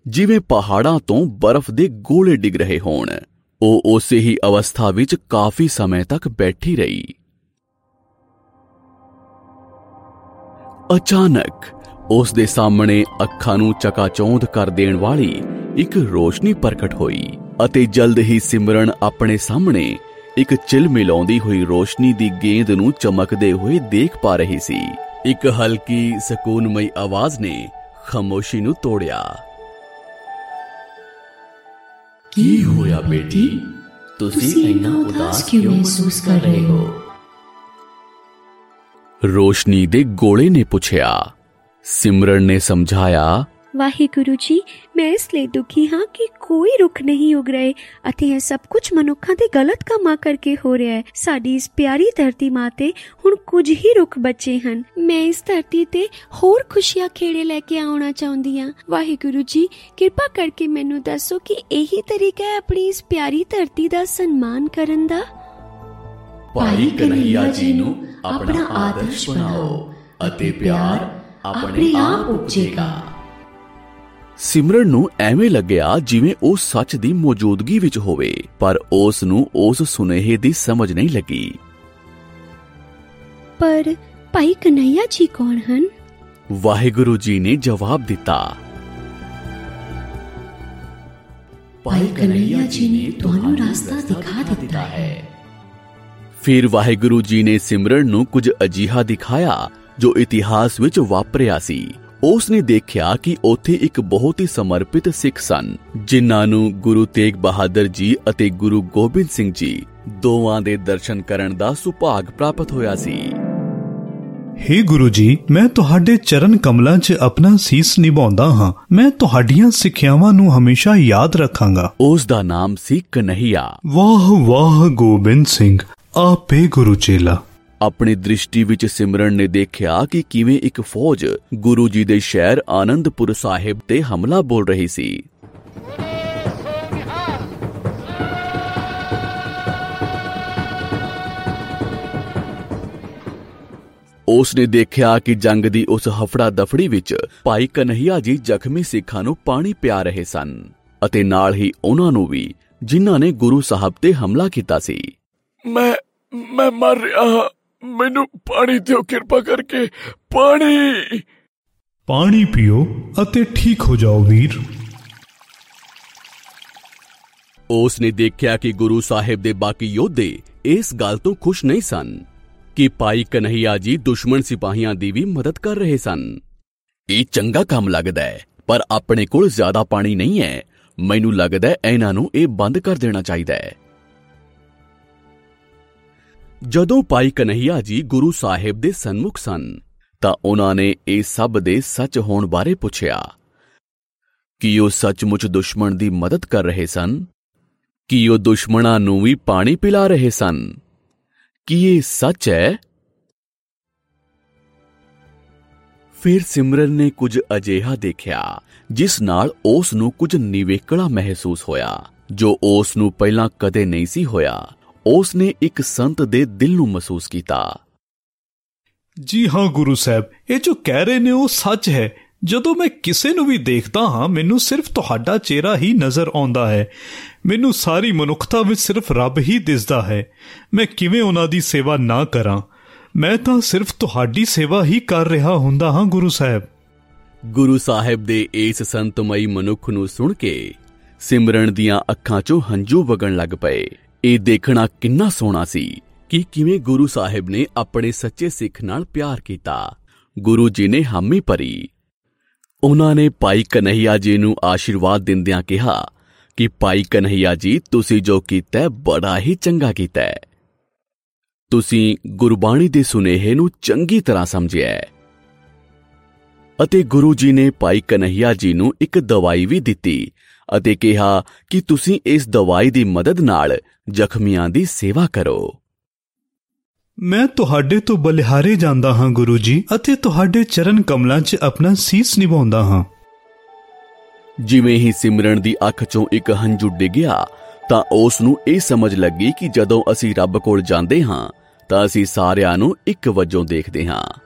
ਜਿਵੇਂ ਪਹਾੜਾਂ ਤੋਂ ਬਰਫ਼ ਦੇ ਗੋਲੇ ਡਿੱਗ ਰਹੇ ਹੋਣ। ਉਹ ਉਸੇ ਹੀ ਅਵਸਥਾ ਵਿੱਚ ਕਾਫੀ ਸਮੇਂ ਤੱਕ ਬੈਠੀ ਰਹੀ। ਅਚਾਨਕ ਉਸ ਦੇ ਸਾਹਮਣੇ ਅੱਖਾਂ ਨੂੰ ਚਕਾਚੌਂਧ ਕਰ ਦੇਣ ਵਾਲੀ ਇੱਕ ਰੋਸ਼ਨੀ ਪ੍ਰਗਟ ਹੋਈ ਅਤੇ ਜਲਦ ਹੀ ਸਿਮਰਨ ਆਪਣੇ ਸਾਹਮਣੇ ਇੱਕ ਚਿਲਮਿਲਾਉਂਦੀ ਹੋਈ ਰੋਸ਼ਨੀ ਦੀ ਗੇਂਦ ਨੂੰ ਚਮਕਦੇ ਹੋਏ ਦੇਖ ਪਾ ਰਹੀ ਸੀ। ਇੱਕ ਹਲਕੀ ਸਕੂਨਮਈ ਆਵਾਜ਼ ਨੇ ਖਾਮੋਸ਼ੀ ਨੂੰ ਤੋੜਿਆ। ਕੀ ਹੋਇਆ ਬੇਟੀ? ਤੁਸੀਂ ਇੰਨਾ ਉਦਾਸ ਕਿਉਂ ਮਹਿਸੂਸ ਕਰ ਰਹੇ ਹੋ? ਰੋਸ਼ਨੀ ਦੇ ਗੋਲੇ ਨੇ ਪੁੱਛਿਆ। ਸਿਮਰਨ ਨੇ ਸਮਝਾਇਆ, ਵਾਹਿਗੁਰੂ ਜੀ, ਮੈਂ ਇਸ ਲਈ ਦੁਖੀ ਹਾਂ ਕਿ ਕੋਈ ਰੁੱਖ ਨਹੀਂ ਉਗ ਰਹੇ ਅਤੇ ਇਹ ਸਭ ਕੁਝ ਮਨੁੱਖਾਂ ਦੇ ਗਲਤ ਕੰਮਾਂ ਕਰਕੇ ਹੋ ਰਿਹਾ ਹੈ। ਸਾਡੀ ਇਸ ਪਿਆਰੀ ਧਰਤੀ ਮਾਂ ਤੇ ਹੁਣ ਕੁਝ ਹੀ ਰੁੱਖ ਬਚੇ ਹਨ। ਮੈਂ ਇਸ ਧਰਤੀ ਤੇ ਹੋਰ ਖੁਸ਼ੀਆਂ ਖੇੜੇ ਲੈ ਕੇ ਆਉਣਾ ਚਾਹੁੰਦੀ ਹਾਂ। ਵਾਹਿਗੁਰੂ ਜੀ, ਕਿਰਪਾ ਕਰਕੇ ਮੈਨੂੰ ਦੱਸੋ ਕਿ ਇਹੀ ਤਰੀਕਾ ਹੈ ਆਪਣੀ ਇਸ ਪਿਆਰੀ ਧਰਤੀ ਦਾ ਸਨਮਾਨ ਕਰਨ ਦਾ। ਭਾਈ ਕਨ੍ਹਈਆ ਜੀ ਨੂੰ ਆਪਣਾ ਆਦਰਸ਼ ਬਣਾਓ ਅਤੇ ਪਿਆਰ ਆਪਣੇ ਆਪ ਉਪਜੇਗਾ। ਸਿਮਰਨ ਨੂੰ ਐਵੇਂ ਲੱਗਿਆ ਜਿਵੇਂ ਉਹ ਸੱਚ ਦੀ ਮੌਜੂਦਗੀ ਵਿੱਚ ਹੋਵੇ, ਪਰ ਉਸ ਨੂੰ ਉਸ ਸੁਨੇਹੇ ਦੀ ਸਮਝ ਨਹੀਂ ਲੱਗੀ। ਪਰ ਭਾਈ ਕਨ੍ਹਈਆ ਜੀ ਕੌਣ ਹਨ? ਵਾਹਿਗੁਰੂ ਜੀ ਨੇ ਜਵਾਬ ਦਿੱਤਾ, ਭਾਈ ਕਨ੍ਹਈਆ ਜੀ ਨੇ ਤੁਹਾਨੂੰ ਰਸਤਾ ਦਿਖਾ ਦਿੱਤਾ ਹੈ। ਫਿਰ ਵਾਹਿਗੁਰੂ ਜੀ ਨੇ ਸਿਮਰਨ ਨੂੰ ਕੁਝ ਅਜਿਹਾ ਦਿਖਾਇਆ ਜੋ ਇਤਿਹਾਸ ਵਿੱਚ ਵਾਪਰਿਆ ਸੀ। ਉਸ ਨੇ ਦੇਖਿਆ ਕਿ ਉੱਥੇ ਇੱਕ ਬਹੁਤ ਹੀ ਸਮਰਪਿਤ ਸਿੱਖ ਸਨ, ਜਿਨ੍ਹਾਂ ਨੂੰ ਗੁਰੂ ਤੇਗ ਬਹਾਦਰ ਜੀ ਅਤੇ ਗੁਰੂ ਗੋਬਿੰਦ ਸਿੰਘ ਜੀ ਦੋਵਾਂ ਦੇ ਦਰਸ਼ਨ ਕਰਨ ਦਾ ਸੁਭਾਗ ਪ੍ਰਾਪਤ ਹੋਇਆ ਸੀ। ਹੇ ਗੁਰੂ ਜੀ, ਮੈਂ ਤੁਹਾਡੇ ਚਰਨ ਕਮਲਾਂ 'ਚ ਆਪਣਾ ਸੀਸ ਨਿਭਾਉਂਦਾ ਹਾਂ। ਮੈਂ ਤੁਹਾਡੀਆਂ ਸਿੱਖਿਆਵਾਂ ਨੂੰ ਹਮੇਸ਼ਾ ਯਾਦ ਰੱਖਾਂਗਾ। ਉਸ ਦਾ ਨਾਮ ਸੀ ਕਨ੍ਹਈਆ। ਵਾਹ ਵਾਹ ਗੋਬਿੰਦ ਸਿੰਘ, ਆਪੇ ਗੁਰੂ ਚੇਲਾ। ਆਪਣੀ ਦ੍ਰਿਸ਼ਟੀ ਵਿੱਚ ਸਿਮਰਨ ਨੇ ਦੇਖਿਆ ਕਿ ਕਿਵੇਂ ਇੱਕ ਫੌਜ ਗੁਰੂ ਜੀ ਦੇ ਸ਼ਹਿਰ ਆਨੰਦਪੁਰ ਸਾਹਿਬ ਤੇ ਹਮਲਾ ਬੋਲ ਰਹੀ ਸੀ। ਉਸ ਨੇ ਦੇਖਿਆ ਕਿ ਜੰਗ ਦੀ ਉਸ ਹਫੜਾ ਦਫੜੀ ਵਿੱਚ ਭਾਈ ਕਨ੍ਹਈਆ ਜੀ ਜ਼ਖਮੀ ਸਿੱਖਾਂ ਨੂੰ ਪਾਣੀ ਪਿਆ ਰਹੇ ਸਨ ਅਤੇ ਨਾਲ ਹੀ ਉਹਨਾਂ ਨੂੰ ਵੀ, ਜਿਨ੍ਹਾਂ ਨੇ ਗੁਰੂ ਸਾਹਿਬ ਤੇ ਹਮਲਾ ਕੀਤਾ ਸੀ। ਮੈਂ ਮਰ ਰਿਹਾ ਹਾਂ, ਮੈਨੂੰ ਪਾਣੀ ਦਿਓ, ਕਿਰਪਾ ਕਰਕੇ ਪਾਣੀ ਪੀਓ ਅਤੇ ਠੀਕ ਹੋ ਜਾਓ ਵੀਰ। ਉਸ ਨੇ ਦੇਖਿਆ ਕਿ ਗੁਰੂ ਸਾਹਿਬ ਦੇ ਬਾਕੀ ਯੋਧੇ ਇਸ ਗੱਲ ਤੋਂ ਖੁਸ਼ ਨਹੀਂ ਸਨ ਕਿ ਭਾਈ ਕਨ੍ਹਈਆ ਜੀ ਦੁਸ਼ਮਣ ਸਿਪਾਹੀਆਂ ਦੀ ਵੀ ਮਦਦ ਕਰ ਰਹੇ ਸਨ। ਇਹ ਚੰਗਾ ਕੰਮ ਲੱਗਦਾ ਹੈ, ਪਰ ਆਪਣੇ ਕੋਲ ਜ਼ਿਆਦਾ ਪਾਣੀ ਨਹੀਂ ਹੈ। ਮੈਨੂੰ ਲੱਗਦਾ ਹੈ ਇਹਨਾਂ ਨੂੰ ਇਹ ਬੰਦ ਕਰ ਦੇਣਾ ਚਾਹੀਦਾ ਹੈ। ਜਦੋਂ ਭਾਈ ਕਨ੍ਹਈਆ ਜੀ ਗੁਰੂ ਸਾਹਿਬ ਦੇ ਸਨਮੁਖ ਸਨ ਤਾਂ ਉਹਨਾਂ ਨੇ ਇਹ ਸਭ ਦੇ ਸੱਚ ਹੋਣ ਬਾਰੇ ਪੁੱਛਿਆ। ਕੀ ਉਹ ਸੱਚਮੁੱਚ ਦੁਸ਼ਮਣ ਦੀ ਮਦਦ ਕਰ ਰਹੇ ਸਨ? ਕੀ ਉਹ ਦੁਸ਼ਮਣਾਂ ਨੂੰ ਵੀ ਪਾਣੀ ਪਿਲਾ ਰਹੇ ਸਨ? ਕੀ ਇਹ ਸੱਚ ਹੈ? ਫਿਰ ਸਿਮਰਨ ਨੇ ਕੁਝ ਅਜਿਹਾ ਦੇਖਿਆ ਜਿਸ ਨਾਲ ਉਸ ਨੂੰ ਕੁਝ ਨਿਵੇਕਲਾ ਮਹਿਸੂਸ ਹੋਇਆ, ਜੋ ਉਸ ਨੂੰ ਪਹਿਲਾਂ ਕਦੇ ਨਹੀਂ ਸੀ ਹੋਇਆ। ਉਸ ਨੇ ਇੱਕ ਸੰਤ ਦੇ ਦਿਲ ਨੂੰ ਮਹਿਸੂਸ ਕੀਤਾ। ਜੀ ਹਾਂ ਗੁਰੂ ਸਾਹਿਬ, ਇਹ ਜੋ ਕਹਿ ਰਹੇ ਨੇ ਉਹ ਸੱਚ ਹੈ। ਜਦੋਂ ਮੈਂ ਕਿਸੇ ਨੂੰ ਵੀ ਦੇਖਦਾ ਹਾਂ, ਮੈਨੂੰ ਸਿਰਫ ਤੁਹਾਡਾ ਚਿਹਰਾ ਹੀ ਨਜ਼ਰ ਆਉਂਦਾ ਹੈ। ਮੈਨੂੰ ਸਾਰੀ ਮਨੁੱਖਤਾ ਵਿੱਚ ਸਿਰਫ ਰੱਬ ਹੀ ਦਿਸਦਾ ਹੈ। ਮੈਂ ਕਿਵੇਂ ਉਹਨਾਂ ਦੀ ਸੇਵਾ ਨਾ ਕਰਾਂ? ਮੈਂ ਤਾਂ ਸਿਰਫ ਤੁਹਾਡੀ ਸੇਵਾ ਹੀ ਕਰ ਰਿਹਾ ਹੁੰਦਾ ਹਾਂ ਗੁਰੂ ਸਾਹਿਬ। ਗੁਰੂ ਸਾਹਿਬ ਦੇ ਇਸ ਸੰਤਮਈ ਮਨੁੱਖ ਨੂੰ ਸੁਣ ਕੇ ਸਿਮਰਨ ਦੀਆਂ ਅੱਖਾਂ 'ਚੋਂ ਹੰਝੂ ਵਗਣ ਲੱਗ ਪਏ। ਇਹ ਦੇਖਣਾ ਕਿੰਨਾ ਸੋਹਣਾ ਸੀ ਕਿ ਕਿਵੇਂ ਗੁਰੂ ਸਾਹਿਬ ਨੇ ਆਪਣੇ ਸੱਚੇ ਸਿੱਖ ਨਾਲ ਪਿਆਰ ਕੀਤਾ। ਗੁਰੂ ਜੀ ਨੇ ਹਾਮੀ ਭਰੀ। ਉਹਨਾਂ ਨੇ ਭਾਈ ਕਨ੍ਹਈਆ ਜੀ ਨੂੰ ਆਸ਼ੀਰਵਾਦ ਦਿੰਦਿਆਂ ਕਿਹਾ ਕਿ ਭਾਈ ਕਨ੍ਹਈਆ ਜੀ, ਤੁਸੀਂ ਜੋ ਕੀਤਾ ਬੜਾ ਹੀ ਚੰਗਾ ਕੀਤਾ ਹੈ। ਤੁਸੀਂ ਗੁਰਬਾਣੀ ਦੇ ਸੁਨੇਹੇ ਨੂੰ ਚੰਗੀ ਤਰ੍ਹਾਂ ਸਮਝਿਆ ਅਤੇ ਗੁਰੂ ਜੀ ਨੇ ਭਾਈ ਕਨ੍ਹਈਆ ਜੀ ਨੂੰ ਇੱਕ ਦਵਾਈ ਵੀ ਦਿੱਤੀ ਅਤੇ ਕਿਹਾ ਕਿ ਤੁਸੀਂ ਇਸ ਦਵਾਈ ਦੀ ਮਦਦ ਨਾਲ ਜ਼ਖਮੀਆਂ ਦੀ ਸੇਵਾ ਕਰੋ। ਮੈਂ ਤੁਹਾਡੇ ਤੋਂ ਬਲਿਹਾਰੇ ਜਾਂਦਾ ਹਾਂ ਗੁਰੂ ਜੀ, ਅਤੇ ਤੁਹਾਡੇ ਚਰਨ ਕਮਲਾਂ 'ਚ ਆਪਣਾ ਸੀਸ ਨਿਭਾਉਂਦਾ ਹਾਂ। ਜਿਵੇਂ ਹੀ ਸਿਮਰਨ ਦੀ ਅੱਖ 'ਚੋਂ ਇੱਕ ਹੰਝੂ ਡਿੱਗਿਆ ਤਾਂ ਉਸ ਨੂੰ ਇਹ ਸਮਝ ਲੱਗੀ ਕਿ ਜਦੋਂ ਅਸੀਂ ਰੱਬ ਕੋਲ ਜਾਂਦੇ ਹਾਂ ਤਾਂ ਅਸੀਂ ਸਾਰਿਆਂ ਨੂੰ ਇੱਕ ਵਜੋਂ ਦੇਖਦੇ ਹਾਂ।